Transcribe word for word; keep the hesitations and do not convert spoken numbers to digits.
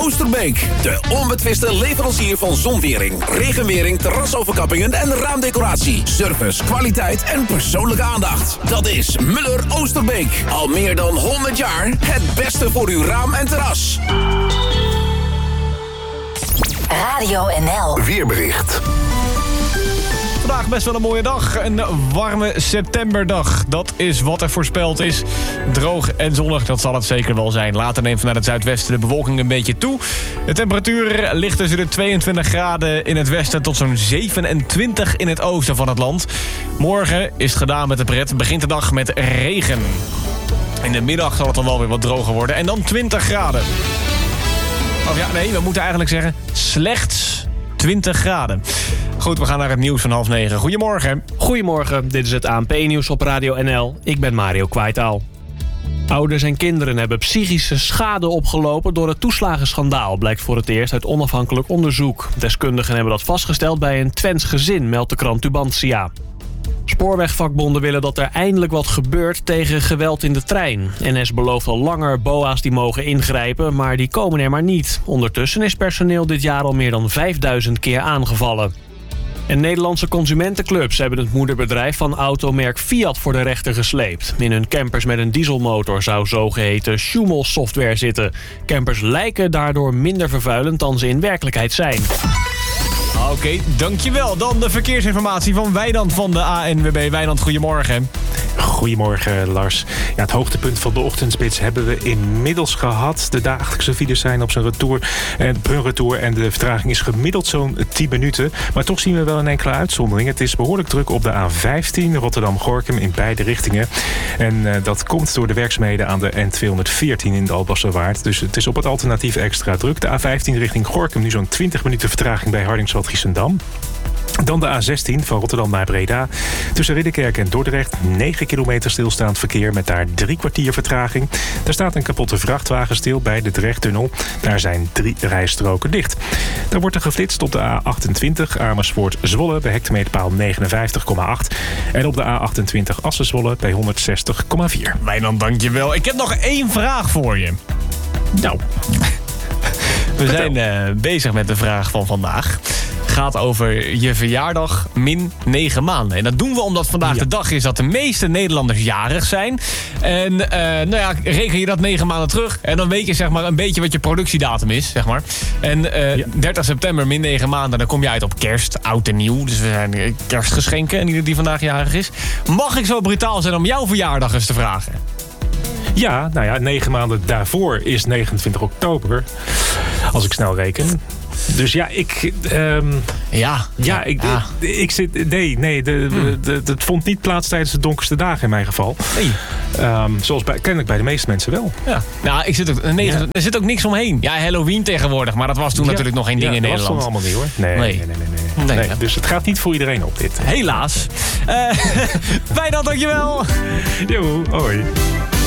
Oosterbeek. De onbetwiste leverancier van zonwering, regenwering, terrasoverkappingen en raamdecoratie. Service, kwaliteit en persoonlijke aandacht. Dat is Muller Oosterbeek. Al meer dan honderd jaar het beste voor uw raam en terras. Radio N L. Weerbericht. Vandaag best wel een mooie dag. Een warme septemberdag. Dat is wat er voorspeld is. Droog en zonnig, dat zal het zeker wel zijn. Later neemt vanuit het zuidwesten de bewolking een beetje toe. De temperatuur ligt tussen de tweeëntwintig graden in het westen tot zo'n zevenentwintig in het oosten van het land. Morgen is het gedaan met de pret. Begint de dag met regen. In de middag zal het dan wel weer wat droger worden. En dan twintig graden. Of ja, nee, we moeten eigenlijk zeggen slechts twintig graden. Goed, we gaan naar het nieuws van half negen. Goedemorgen. Goedemorgen, dit is het A N P-nieuws op Radio N L. Ik ben Mario Kwaitaal. Ouders en kinderen hebben psychische schade opgelopen door het toeslagenschandaal, blijkt voor het eerst uit onafhankelijk onderzoek. Deskundigen hebben dat vastgesteld bij een Twents gezin, meldt de krant Tubantia. Spoorwegvakbonden willen dat er eindelijk wat gebeurt tegen geweld in de trein. N S belooft al langer B O A's die mogen ingrijpen, maar die komen er maar niet. Ondertussen is personeel dit jaar al meer dan vijfduizend keer aangevallen. En Nederlandse consumentenclubs hebben het moederbedrijf van automerk Fiat voor de rechter gesleept. In hun campers met een dieselmotor zou zogeheten Schumel-software zitten. Campers lijken daardoor minder vervuilend dan ze in werkelijkheid zijn. Oké, okay, dankjewel. Dan de verkeersinformatie van Wijnand van de A N W B. Wijnand, goedemorgen. Goedemorgen, Lars. Ja, het hoogtepunt van de ochtendspits hebben we inmiddels gehad. De dagelijkse files zijn op zijn retour en retour en de vertraging is gemiddeld zo'n tien minuten. Maar toch zien we wel een enkele uitzondering. Het is behoorlijk druk op de A vijftien, Rotterdam-Gorinchem in beide richtingen. En uh, dat komt door de werkzaamheden aan de N tweehonderdveertien in de Albasserwaard. Dus het is op het alternatief extra druk. De A vijftien richting Gorinchem nu zo'n twintig minuten vertraging bij Hardingsveld-Giessendam. Dan de A zestien van Rotterdam naar Breda. Tussen Ridderkerk en Dordrecht negen kilometer stilstaand verkeer met daar drie kwartier vertraging. Daar staat een kapotte vrachtwagen stil bij de Drechttunnel. Daar zijn drie rijstroken dicht. Daar wordt er geflitst op de A achtentwintig Amersfoort-Zwolle bij hectometerpaal negenenvijftig komma acht. En op de A achtentwintig Assen-Zwolle bij honderdzestig komma vier. Wijnand, dankjewel. Ik heb nog één vraag voor je. Nou, we zijn uh, bezig met de vraag van vandaag. Gaat over je verjaardag min negen maanden. En dat doen we omdat vandaag ja. de dag is dat de meeste Nederlanders jarig zijn. En uh, nou ja, reken je dat negen maanden terug. En dan weet je zeg maar een beetje wat je productiedatum is. Zeg maar. En uh, ja. dertig september min negen maanden, dan kom je uit op kerst, oud en nieuw. Dus we zijn kerstgeschenken en ieder die vandaag jarig is. Mag ik zo brutaal zijn om jouw verjaardag eens te vragen? Ja, nou ja, negen maanden daarvoor is negenentwintig oktober. Als ik snel reken. Dus ja, ik... Um, ja. Ja, ik, ja. ik, ik zit... Nee, nee, de, hmm. de, de, het vond niet plaats tijdens de donkerste dagen in mijn geval. Nee. Um, zoals bij, kennelijk bij de meeste mensen wel. Ja. Nou, ik zit ook, nee, ja. er zit ook niks omheen. Ja, Halloween tegenwoordig, maar dat was toen ja. natuurlijk nog geen ding ja, in Nederland. dat was toen allemaal niet hoor. Nee, nee, nee. nee, nee, nee. nee, nee dus het gaat niet voor iedereen op dit. Helaas. uh, Wijnand, dankjewel. Jo, hoi.